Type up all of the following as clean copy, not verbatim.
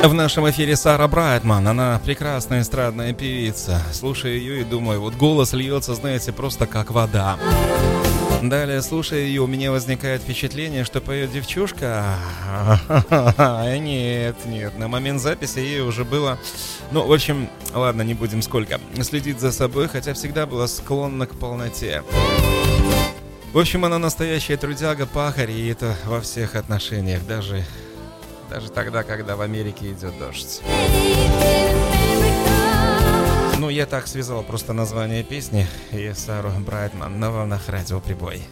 В нашем эфире Сара Брайтман. Она прекрасная эстрадная певица. Слушаю ее и думаю, вот голос льется, знаете, просто как вода. Далее, слушая ее, у меня возникает впечатление, что поет девчушка. Нет, на момент записи ей уже было... Ну, в общем, ладно, не будем сколько. Следить за собой, хотя всегда была склонна к полноте. В общем, она настоящая трудяга, пахарь, и это во всех отношениях, даже тогда, когда в Америке идет дождь. Ну, я так связал просто название песни и Сару Брайтман на волнах радио Прибой.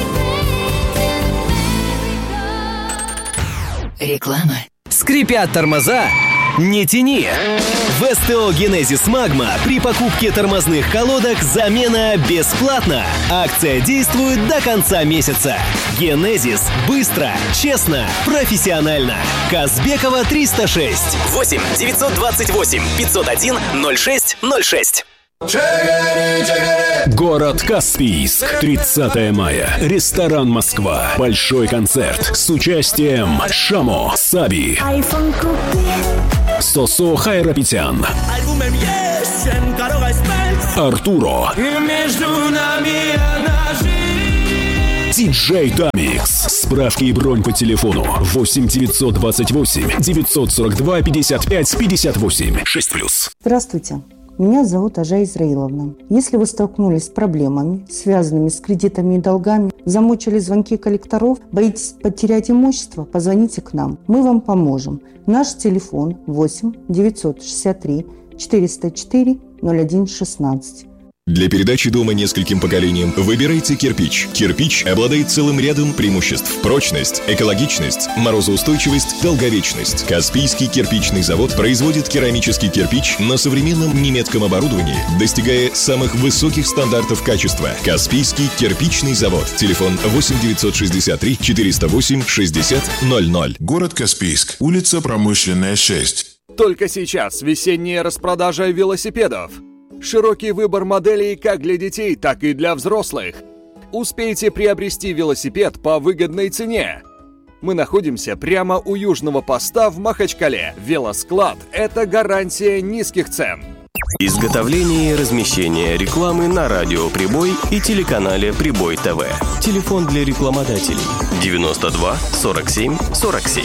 Реклама. Скрипят тормоза? Не тяни! В СТО «Генезис Магма» при покупке тормозных колодок замена бесплатна. Акция действует до конца месяца. «Генезис» — быстро, честно, профессионально. Казбекова, 306. 8 928 501 06 06. Город Каспийск, 30 мая. Ресторан «Москва». Большой концерт с участием Шамо, Саби, Сосо Хайрапетян, Артуро, диджей Дамикс. Справки и бронь по телефону 8 928 942 55 58 6+. Здравствуйте. Меня зовут Ажа Израиловна. Если вы столкнулись с проблемами, связанными с кредитами и долгами, замучили звонки коллекторов, боитесь потерять имущество, позвоните к нам. Мы вам поможем. Наш телефон 8 963 404 01 16. Для передачи дома нескольким поколениям выбирайте кирпич. Кирпич обладает целым рядом преимуществ. Прочность, экологичность, морозоустойчивость, долговечность. Каспийский кирпичный завод производит керамический кирпич на современном немецком оборудовании, достигая самых высоких стандартов качества. Каспийский кирпичный завод. Телефон 8 963 408 60 00. Город Каспийск. Улица Промышленная, 6. Только сейчас весенняя распродажа велосипедов. Широкий выбор моделей как для детей, так и для взрослых. Успейте приобрести велосипед по выгодной цене. Мы находимся прямо у южного поста в Махачкале. Велосклад – это гарантия низких цен. Изготовление и размещение рекламы на радио Прибой и телеканале Прибой ТВ. Телефон для рекламодателей 92 47 47.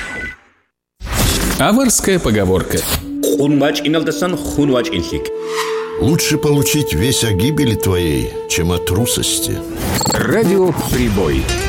Аварская поговорка. Лучше получить весть о гибели твоей, чем о трусости. Радио Прибой.